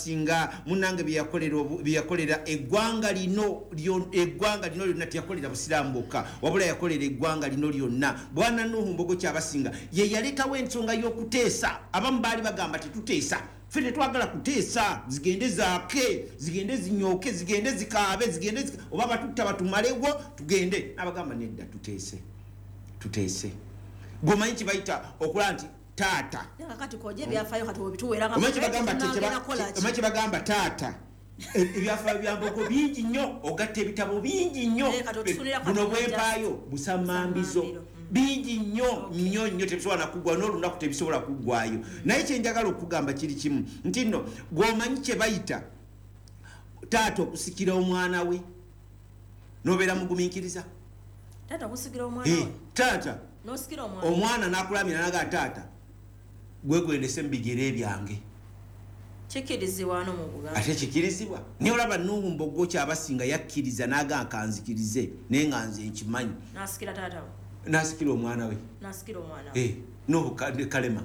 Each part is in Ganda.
Kyabasinga munange byakolera eggwanga lino lyonna teyakolera Busiraamu bokka wabula yakolera eggwanga lino lyonna. Bwana Nuhu Mbogo Kyabasinga ye yalekawo ensonga y'okuteesa. Abamu baali bagamba tetuteesa. Ffe tetwagala kuteesa, zigende zaake, zigende zinyooke, zigende zikaabe, zigende oba batutta batumalewo tugende. Abagamba nedda tuteese. Gomanyi kibayita okulaba nti taata. Kati koje byafayo kati obituwera nga omanyi bagamba taata. Ebyafaayo bya Mbogo bingi nnyo, ogatta ebitabo bingi nnyo. Buno bwempaayo busamambizo. Bingi nnyo tebisobola kuggwa n'olunaku tebisobola kuggwayo. Naye kyenjagala okugamba kiri kimu nti nno gwomanyi kye bayita taata okusikira omwana we n'obeera mugumiikiriza. Taata okusikira omwana we? Taata n'osikira omwana. Omwana n'akulamira naga taata gwegwendese mu bigere byange. Kikirizibwa no mu Buganda. Ate kikirizibwa. Naye olaba Nuhu Mbogo Kyabasinga yakkiriza naga akanzikirize naye nga nze nkimanyi. N'asikira taata we? Nasikira omwana we. Nasikira omwana we. Nuhu Kalema.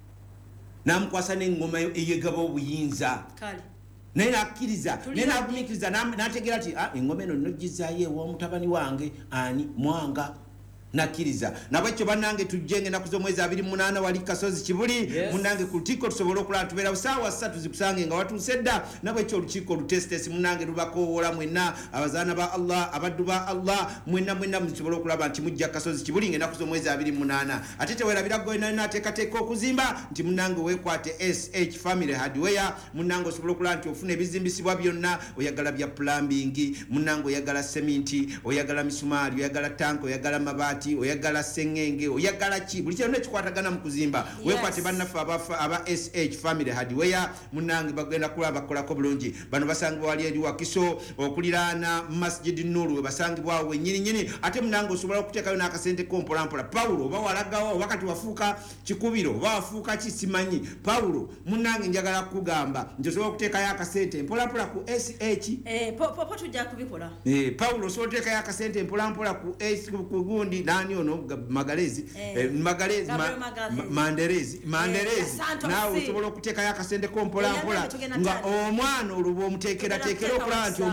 Namukwasa n'engoma eyegaba obuyinza. Kale. Naye nakkiriza, naye nagumiikiriza n'ategeera ati engoma eno nnogizaayo ew'omutabani wange ani Mwanga. Nakkiriza. Nabwekyo bannange tujje ng'ennaku z'omwezi 28 wali Kasozi Kibuli. Munnange ku lukiiko tusobole okulaba tubeera busaawa 3 zikusange nga watuuse dda. Nabwekyo olukiiko olutesitesi munnange lubakoowoola mwenna abazaana ba Allah abaddu ba Allah mwenna musobole okulaba nti mujja Kasozi Kibuli ng'ennaku z'omwezi 28. Ate teweerabira gwe naateekateeka okuzimba nti munnange weekwate SH Family Hardware. Munnange osobole okulaba nti ofuna ebizimbisibwa byonna. Oyagala bya plumbing, munnange oyagala seminti, oyagala misumaali, oyagala tank, oyagala mabaati, oyagala sengenge, oyagala ki buli kyonna ekikwatagana mu kuzimba. Weekwate bannaffe aba SH Family Hardware. Munnange bagenda kulaba bakolako bulungi. Bano basangibwa wali eri Wakiso okuliraana Masjid Nuru basangibwa we nyini. Ate munnange osobola okuteekayo n'akasente kompolampola. Paulo oba walagawo wakati wafuuka kikubiro oba wafuuka kisimanyi. Paulo munnange njagala kugamba nti osobola okuteekayo akasente mpolampola ku SH. Popo tujja kubikola. Paulo osobola okuteekayo akasente mpolampola ku S ku gundi nani ono Magalezi. Manderezi. Nawe osobola okuteekayo akasente kompolampola nga omwana oluba omuteekera okulaba nti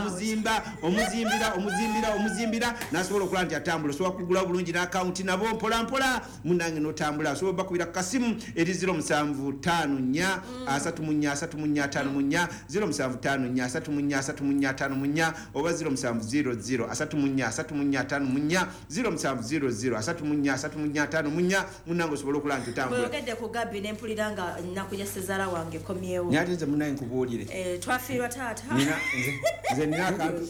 omuzimbira n'asobola okulaba nti atambula. Osobola kugula bulungi n'akawunti nabo mpolampola munnange n'otambula. Osobola bakubira kasimu eri 0754 34345 0754 oba 0700 34345 0700 munnange osobola okulaba nti otambula. Bwogedde ku Gabi ne mpulira nga nnaku ya ssezaala wange komyewo. Naye ate nze munnange nkubuulire. Twafiirwa taata. Nze nina akantu.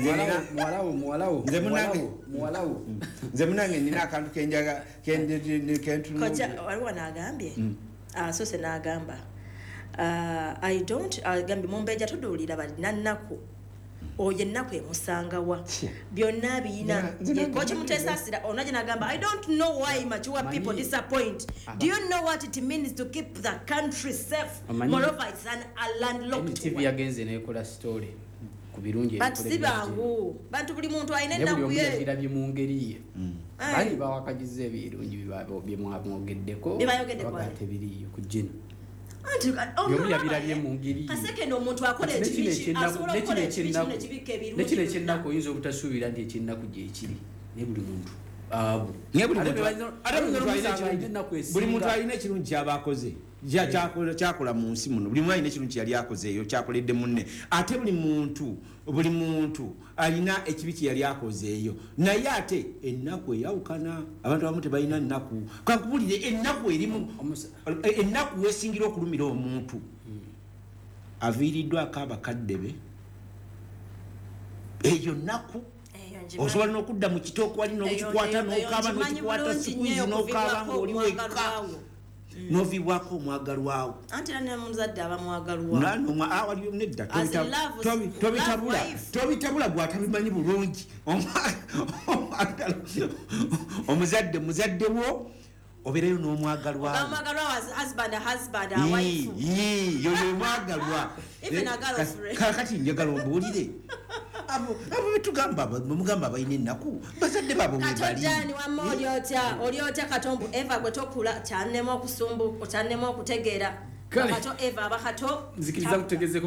Nze munnange nina akantu kenjaga Koja waliwo n'agambye. So se n'agamba. I don't agambye mumbeja tuduulira balina nnaku. Oye nnaku emusangawa byonna biyina Kochi Mutesasira onaje nagamba I don't know why mature people disappoint. Do you know what it means to keep the country safe? Moreover it's an landlocked TV yagenze nekola story kubirungi but sibangu bantu buli muntu ayina ennaku ye birabye mu ngeri ye bali bawakagize ebirungi byemwabogeddeko bagate biriyo ku jino kaseke n'omuntu akola ekibi asobola okukola ekibi n'ekibika ebirungi nekino ekyennaku oyinza obutasuubira nti ekyennaku gyekiri ne buli muntu buli muntu alina ekirungi kyaba akoze kyakola mu nsi muno. Buli muntu alina ekirungi kyali akoze eyo kyakoledde munne. Ate buli muntu alina ekibi kye yali akoze eyo. Naye ate ennaku eyawukana. Abantu abamu tebalina nnaku. Kankubulire ennaku erimu ennaku weesingira okulumira omuntu aviiriddwako abakadde be eyo nnaku osobola n'okudda mu kitoko wali n'okikwata n'okaaba n'okikwata sikuizi n'okaaba ng'oli wekka n'ovibwako omwagalwawo. Anti nane muzadde abamwagalwawo waliyo nedda tobitabula gwatabimanyi bulungi muzadde wo obeerayo n'omwagalwawo kakati njagala ombuulire abo betugamba mugamba balina ennaku bazadde babo Katojani wamma olyotya katombu Eva gwe tokula kyannema okusumbu kyannema okutegeera kato Eva abakato nzikiriza kutegeze